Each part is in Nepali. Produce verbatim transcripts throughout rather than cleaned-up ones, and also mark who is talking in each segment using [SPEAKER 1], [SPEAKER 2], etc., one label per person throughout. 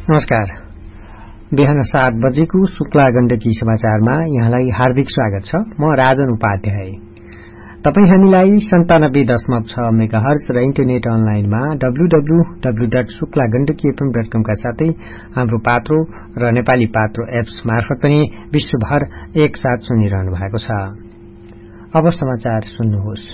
[SPEAKER 1] नमस्कार। बिहान सात बजेको शुक्ला गण्डकी समाचारमा यहाँलाई हार्दिक स्वागत छ। म राजन उपाध्याय। तपाई हामीलाई सन्तानब्बे दशमलव छ मेगाहर्ज र इन्टरनेट अनलाइनमा W W W dot Shukla Gandaki FM dot कम का साथै हाम्रो पात्रो र नेपाली पात्रो एप्स मार्फत पनि विश्वभर एकसाथ सुनिरहनु भएको छ। अब समाचार सुन्नुहोस्।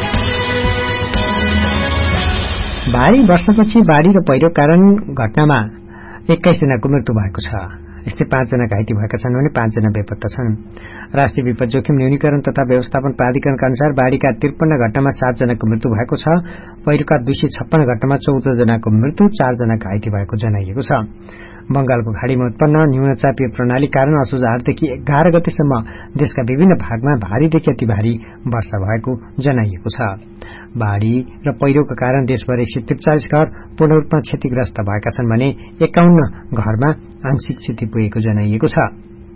[SPEAKER 1] भारी वर्षपछि बाढ़ी र पहिरो कारण घटनामा एक्काइस जनाको मृत्यु भएको छ। यस्तै पाँच जना घाइते भएका छन् भने पाँच जना बेपत्ता छन्। राष्ट्रिय विपद जोखिम न्यूनीकरण तथा व्यवस्थापन प्राधिकरणका अनुसार बाढ़ीका त्रिपन्न घटनामा सात जनाको मृत्यु भएको छ। पहिरोका दुई सय छप्पन्न घटनामा चौध जनाको मृत्यु, चार जना घाइते भएको जनाइएको छ। बंगालको खाड़ीमा उत्पन्न न्यूनचापीय प्रणाली कारण असोज आठदेखि एघार गतेसम्म देशका विभिन्न भागमा भारीदेखि अति भारी वर्षा भएको जनाइएको छ। बाढ़ी र पहिरोका कारण देशभर एक सय त्रिचालिस घर पूर्ण रूपमा क्षतिग्रस्त भएका छन् भने एकाउन्न घरमा आंशिक क्षति पुगेको जनाइएको छ।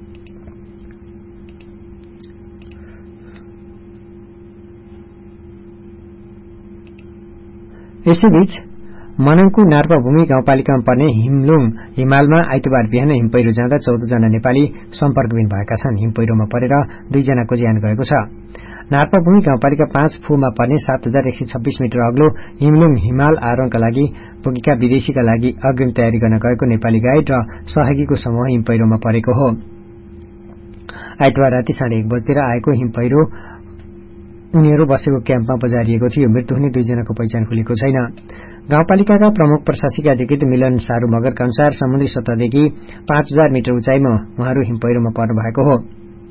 [SPEAKER 1] यसैबीच मनाङको नार्पाभूमि गाउँपालिकामा पर्ने हिमलुङ हिमालमा आइतबार बिहान हिमपहिरो जाँदा चौध जना नेपाली सम्पर्कविहीन भएका छन्। हिमपहिरोमा परेर दुईजनाको ज्यान गएको छ। नार्पाभूमि गाउँपालिका पाँच फूमा पर्ने सात हजार एक सय छब्बीस मिटर अग्लो हिमलुङ हिमाल आरोहणका लागि पुगेका विदेशीका लागि अग्रिम तयारी गर्न गएको नेपाली गाइड र सहयोगीको समूह हिमपहिरोमा परेको हो। आइतबार राति साढे एक बजेतिर आएको हिमपहिरो उनीहरू बसेको क्याम्पमा बजारिएको थियो। मृत्यु हुने दुईजनाको पहिचान खुलेको छैन। गाउँपालिकाका प्रमुख प्रशासकीय अधिकृत मिलन सारू मगरका अनुसार समुद्री सतहदेखि पाँच हजार मिटर उचाइमा उहाँहरू हिमपहिरोमा पर्नु भएको हो।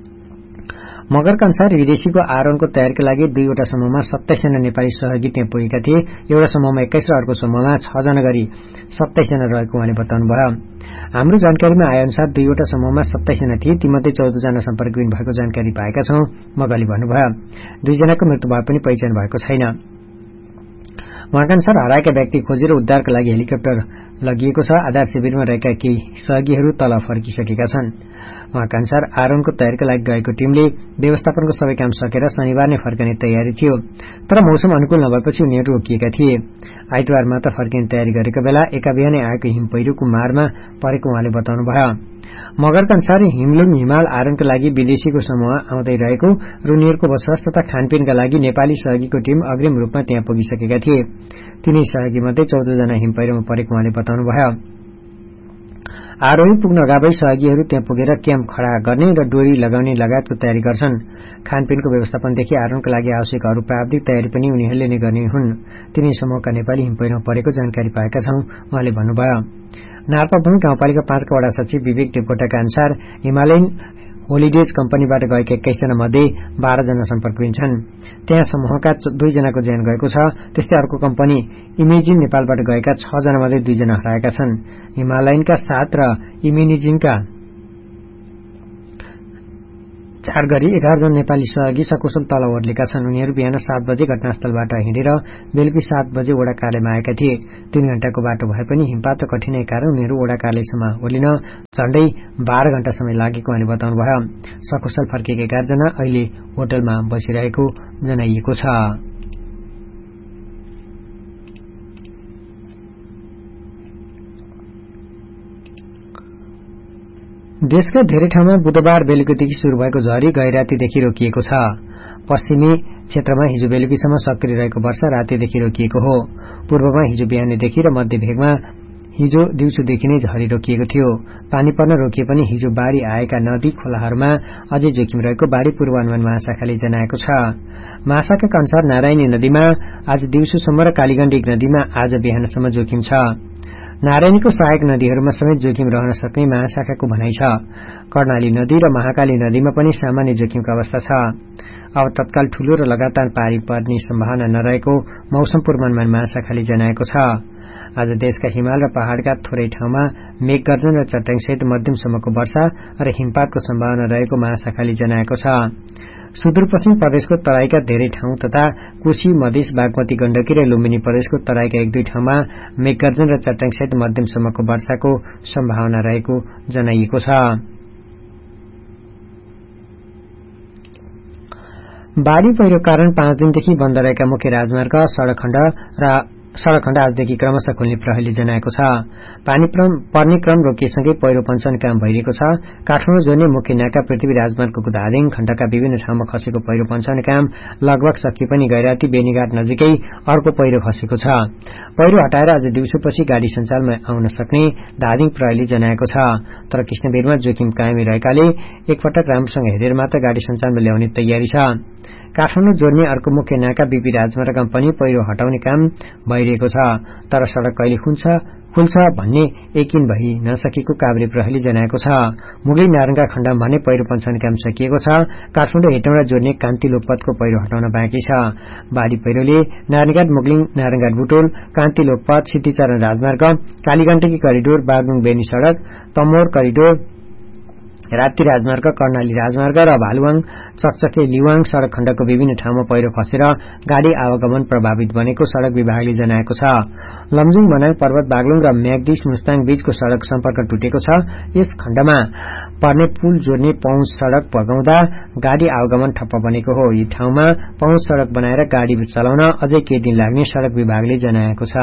[SPEAKER 1] मगरका अनुसार विदेशीको आरोहणको तयारीका लागि दुईवटा समूहमा सत्ताइस जना नेपाली सहयोगी त्यहाँ पुगेका थिए। एउटा समूहमा एक्काइस र अर्को समूहमा छ जना गरी सत्ताइस जना रहेको उहाँले बताउनुभयो। हाम्रो जानकारीमा आए अनुसार दुईवटा समूहमा सत्ताइस जना थिए, तीमध्ये चौध जना सम्पर्कविहीन भएको जानकारी पाएका छौं, मगरले भन्नुभयो। दुईजनाको मृत्यु भए पनि पहिचान भएको छैन। उहाँका अनुसार हराएका व्यक्ति खोजेर उद्धारका लागि हेलिकप्टर लगिएको छ। आधार शिविरमा रहेका केही सहयोगीहरू तल फर्किसकेका छन्। उहाँका अनुसार आरोहणको तयारीका लागि गएको टीमले व्यवस्थापनको सबै काम सकेर शनिबार नै फर्कने तयारी थियो, तर मौसम अनुकूल नभएपछि उनीहरू रोकिएका थिए। आइतबार मात्र फर्किने तयारी गरेको बेला एका बिहानै आएको हिमपहिरोको मारमा परेको उहाँले बताउनुभयो। मगरका अनुसार हिमलुङ हिमाल आरोहणका लागि विदेशीको समूह आउँदै रहेको र उनीहरूको बसोबास तथा खानपिनका लागि नेपाली सहयोगीको टीम अग्रिम रूपमा त्यहाँ पुगिसकेका थिए। तिनै सहयोगी मध्ये चौध जना हिमपहिरोमा परेको उहाँले बताउनुभयो। आरोही पुग्न अगावै सहयोगीहरू त्यहाँ पुगेर क्याम्प खड़ा गर्ने र डोरी लगाउने लगायतको तयारी गर्छन्। खानपिनको व्यवस्थापनदेखि आरोहणका लागि आवश्यक अरू प्राविधिक तयारी पनि उनीहरूले नै गर्ने हुन्। तिनै समूहका नेपाली हिमपहिरोमा परेको जानकारी पाएका छौं, उहाँले भन्नुभयो। नार्पाभूमि गाउँपालिका पाँचका वडा सचिव विवेक देवकोटाका अनुसार हिमालयन होलिडेज कम्पनीबाट गएका एक्काइस जना मध्ये बाह्र जना सम्पर्कविहीन छन्। त्यहाँ समूहका दुईजनाको ज्यान गएको छ। त्यस्तै अर्को कम्पनी इमेजिन नेपालबाट गएका छ जना मध्ये दुईजना हराएका छन्। हिमालयनका सात र इमेजिनका चार गरी एघार जना नेपाली सहयोगी सकुशल तल ओर्लेका छन्। उनीहरू बिहान सात बजे घटनास्थलबाट हिँडेर बेलुकी सात बजे वडा कार्यालयमा आएका थिए। तीन घण्टाको बाटो भए पनि हिमपात र कठिनाई कारण उनीहरू वडा कार्यालयसम्म ओर्लिन झण्डै बाह्र घण्टा समय लागेको उहाँले बताउनुभयो। सकुशल फर्किएका एघार जना अहिले होटलमा बसिरहेको जनाइएको छ। देशका धेरै ठाउँमा बुधबार बेलुकीदेखि शुरू भएको झरी गैरातीदेखि रोकिएको छ। पश्चिमी क्षेत्रमा हिजो बेलुकीसम्म सक्रिय रहेको वर्षा रातिदेखि रोकिएको हो। पूर्वमा हिजो बिहानैदेखि र मध्य भेगमा हिजो दिउँसोदेखि नै झरी रोकिएको थियो। पानी पर्न रोकिए पनि हिजो बाढ़ी आएका नदी खोलाहरूमा अझै जोखिम रहेको बाढ़ी पूर्वानुमान महाशाखाले जनाएको छ। महाशाखाका अनुसार नारायणी नदीमा आज दिउँसोसम्म र कालीगण्डकी नदीमा आज बिहानसम्म जोखिम छ। नारायणीको सहायक नदीहरूमा समेत जोखिम रहन सक्ने महाशाखाको भनाइ छ। कर्णाली नदी र महाकाली नदीमा पनि सामान्य जोखिमको अवस्था छ। अब तत्काल ठूलो र लगातार पानी पर्ने सम्भावना नरहेको मौसम पूर्वानुमान महाशाखाले जनाएको छ। आज देशका हिमाल र पहाड़का थोरै ठाउँमा मेघगर्जन र चट्याङसहित मध्यमसम्मको वर्षा र हिमपातको सम्भावना रहेको महाशाखाले जनाएको छ। सुदूरपश्चिम प्रदेशको तराईका धेरै ठाउँ तथा कोशी मधेस बागमती गण्डकी र लुम्बिनी प्रदेशको तराईका एक दुई ठाउँमा मेघगर्जन र चट्याङसहित मध्यमसम्मको वर्षाको सम्भावना रहेको जनाइएको छ। बाढ़ी पहिरो कारण पाँच दिनदेखि बन्द रहेका मुख्य राजमार्ग, सड़क खण्ड र सड़क खण्ड आजदेखि क्रमशः खुल्ने प्रहरीले जनाएको छ। पानी पर्ने क्रम रोकिएसँगै पहिरो पञ्चाउने काम भइरहेको छ। काठमाडौँ जोड्ने मुख्य नाका पृथ्वी राजमार्गको धादिङ खण्डका विभिन्न ठाउँमा खसेको पहिरो पञ्चाउने काम लगभग सकिए पनि गैराती बेनीघाट नजिकै अर्को पहिरो खसेको छ। पहिरो हटाएर अझै दिउँसोपछि गाडी सञ्चालनमा आउन सक्ने धादिङ प्रहरीले जनाएको छ। तर कृष्णवीरमा जोखिम कायमै रहेकाले एकपटक राम्रोसँग हेरेर मात्र गाडी सञ्चालनमा ल्याउने तयारी छ। काठमाडौँ जोड्ने अर्को मुख्य नाका बीपी राजमार्गमा पनि पहिरो हटाउने काम भइरहेको छ। तर सड़क कहिले खुल्छ खुल्छ भन्ने यकिन भइ नसकेको काभ्रे प्रहरीले जनाएको छ। मुगली नारायणघाट खण्डमा भने पहिरो पञ्चाउने काम सकिएको छ। काठमाडौँ हेटौँडा जोड्ने कान्ति लोकपथको पहिरो हटाउन बाँकी छ। बाढ़ी पहिरोले नारायणघाट मुगलिङ नारायणघाट बुटोल कान्ति लोकपथ सिद्धिचरण राजमार्ग कालीगण्डकी करिडोर बागलुङ बेनी सड़क तमोर करिडोर राप्ती राजमार्ग कर्णाली राजमार्ग र भालुवाङ चकचके लिवाङ सड़क खण्डको विभिन्न ठाउँमा पहिरो खसेर गाड़ी आवागमन प्रभावित बनेको सड़क विभागले जनाएको छ। लमजुङ मनाङ पर्वत बागलुङ र म्याग्दी मुस्ताङ बीचको सड़क सम्पर्क टुटेको छ। यस खण्डमा पर्ने पुल जोड्ने पहुँच सड़क बगाउँदा गाड़ी आवागमन ठप्प बनेको हो। यी ठाउँमा पहुँच सड़क बनाएर गाड़ी चलाउन अझै केही दिन लाग्ने सड़क विभागले जनाएको छ।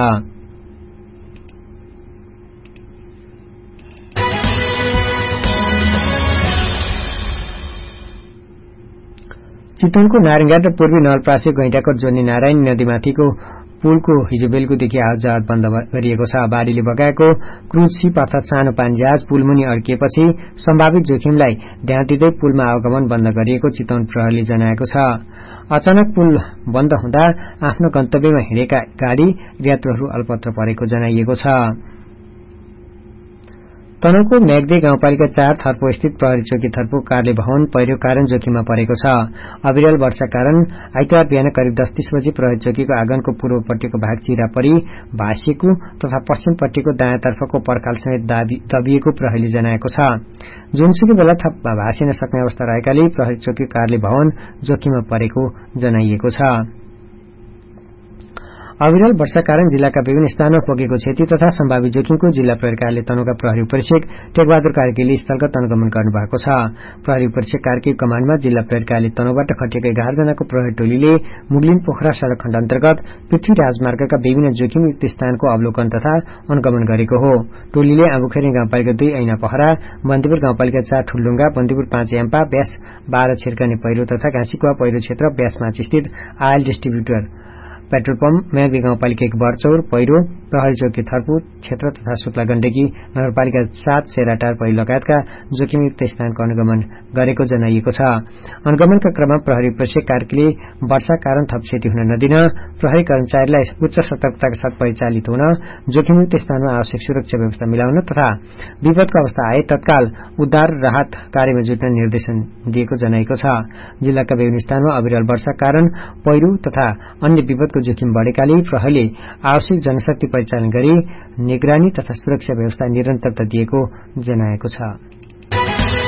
[SPEAKER 1] चितवनको नारायणघाट र पूर्वी नवलपरासी गैंडाकोट जोड्ने नारायणी नदीमाथिको पुलको हिजो बेलुकीदेखि आवाजावट बन्द गरिएको छ। बाढ़ीले बगाएको क्रूज शिप अर्थात सानो पानी जहाज पुलमुनि अड्किएपछि सम्भावित जोखिमलाई ध्यान दिँदै पुलमा आवागमन बन्द गरिएको चितवन प्रहरीले जनाएको छ। अचानक पुल बन्द हुँदा आफ्नो गन्तव्यमा हिँडेका गाड़ी यात्रुहरू अल्पत्र परेको जनाइएको छ। तनहुको म्याग्दी गाउँपालिका चार थर्पो स्थित प्रहरी चौकी थर्पो कार्य भवन पहिरो कारण जोखिममा परेको छ। अविरल वर्षा कारण आइतबार बिहान करिब दस तीस बजी प्रहरी चौकीको आँगनको पूर्वपट्टिको भाग चिरा परी भाँसिएको तथा पश्चिमपट्टिको दायाँतर्फको पर्खाल समेत दबिएको प्रहरीले जनाएको छ। जुनसुकै बेला थप भाँसिन सक्ने अवस्था रहेकाले प्रहरी चौकी कार्य भवन जोखिममा परेको जनाइएको छ। अविरल वर्षा कारण जिल्लाका विभिन्न स्थानमा पुगेको क्षति तथा सम्भावित जोखिमको जिल्ला प्रहरी कार्यालय तनहुका प्रहरी उपरीक्षक टेकबहादुर कार्कीले स्थलगत अनुगमन गर्नुभएको छ। प्रहरी उपरीक्षक कार्की कमाण्डमा जिल्ला प्रहरी कार्यालय तनहुबाट खटिएका एघार जनाको प्रहरी टोलीले मुगलिन पोखरा सड़क खण्ड अन्तर्गत पृथ्वी राजमार्गका विभिन्न जोखिमयुक्त स्थानको अवलोकन तथा अनुगमन गरेको हो। टोलीले आँबुखेरी गाउँपालिका दुई ऐना पहरा बन्दीपुर गाउँपालिका चार ठुल्लुङ्गा बन्दीपुर पाँच याम्पा व्यास बाह्र छिर्कने पहिरो तथा घाँसीकुवा पहिरो क्षेत्र व्यास पाँच स्थित oil distributor petrol pump Myagdi गाउँपालिका एक बरचौर पहिरो प्रहरी चौकी थर्पु क्षेत्र तथा शुक्ला गण्डकी नगरपालिका सात सेराटार पहिरो लगायतका जोखिमयुक्त स्थानको अनुगमन गरेको जनाइएको छ। अनुगमनका क्रममा प्रहरी उपरीक्षक कार्कीले वर्षा कारण थप क्षति हुन नदिन प्रहरी कर्मचारीलाई उच्च सतर्कताका साथ परिचालित हुन जोखिमयुक्त स्थानमा आवश्यक सुरक्षा व्यवस्था मिलाउन तथा विपदको अवस्था आए तत्काल उद्धार राहत कार्यमा जुट्न निर्देशन दिएको जनाइएको छ। जिल्लाका विभिन्न स्थानमा अविरल वर्षा कारण पहिरो तथा अन्य विपदको जोखिम बढ़ेकाले प्रहरीले आवश्यक जनशक्ति परिचालन गरी निगरानी तथा सुरक्षा व्यवस्था निरन्तरता दिएको जनाएको छ।